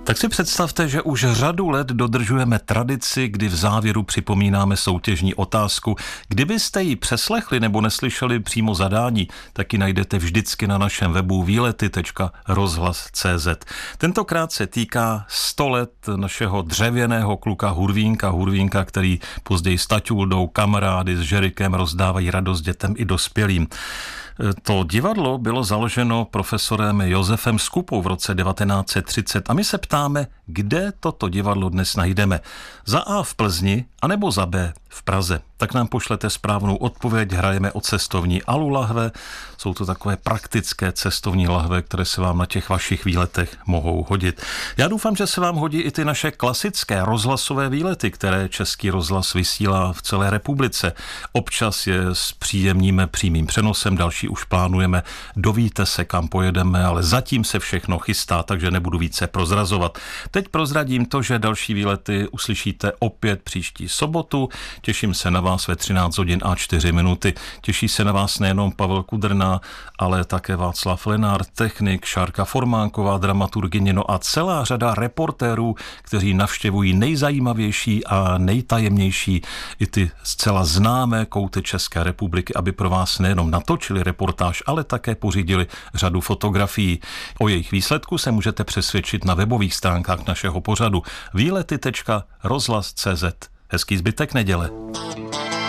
Tak si představte, že už řadu let dodržujeme tradici, kdy v závěru připomínáme soutěžní otázku. Kdybyste ji přeslechli nebo neslyšeli přímo zadání, tak ji najdete vždycky na našem webu výlety.rozhlas.cz. Tentokrát se týká 100 let našeho dřevěného kluka Hurvínka, který později s Taťuldou, kamarády s Žerikem rozdávají radost dětem i dospělým. To divadlo bylo založeno profesorem Josefem Skupou v roce 1930 a my se ptáme, kde toto divadlo dnes najdeme. Za A v Plzni, anebo za B v Praze. Tak nám pošlete správnou odpověď, hrajeme o cestovní alu lahve. Jsou to takové praktické cestovní lahve, které se vám na těch vašich výletech mohou hodit. Já doufám, že se vám hodí i ty naše klasické rozhlasové výlety, které Český rozhlas vysílá v celé republice. Občas je zpříjemníme přímým přenosem, další už plánujeme. Dovíte se, kam pojedeme, ale zatím se všechno chystá, takže nebudu více prozrazovat. Teď prozradím to, že další výlety uslyšíte opět příští sobotu. Těším se na vás ve 13 hodin a 4 minuty. Těší se na vás nejenom Pavel Kudrna, ale také Václav Lenár, technik, Šárka Formánková, dramaturgyně, no a celá řada reportérů, kteří navštěvují nejzajímavější a nejtajemnější i ty zcela známé kouty České republiky, aby pro vás nejenom natočili reportáž, ale také pořídili řadu fotografií. O jejich výsledku se můžete přesvědčit na webových stránkách našeho pořadu výlety.rozhlas.cz. Hezký zbytek neděle.